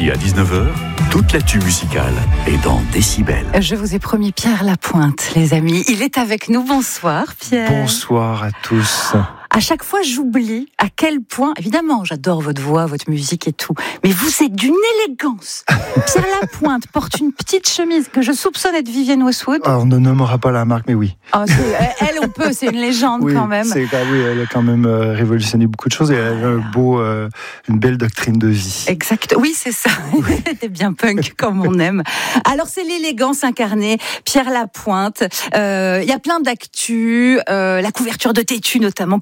midi à 19h, toute l'actu musicale est dans Décibel. Je vous ai promis Pierre Lapointe, les amis. Il est avec nous. Bonsoir, Pierre. Bonsoir à tous. À chaque fois, j'oublie à quel point, évidemment, j'adore votre voix, votre musique et tout, mais vous êtes d'une élégance. Pierre Lapointe porte une petite chemise que je soupçonne être Vivienne Westwood. Alors, on ne nommera pas la marque, mais oui. Oh, elle, on peut, c'est une légende oui, quand même. Oui, elle a quand même révolutionné beaucoup de choses et elle a une belle doctrine de vie. Exact. Oui, c'est ça. Elle est bien punk comme on aime. Alors, c'est l'élégance incarnée. Pierre Lapointe. Il y a plein d'actu. La couverture de Tétu, notamment.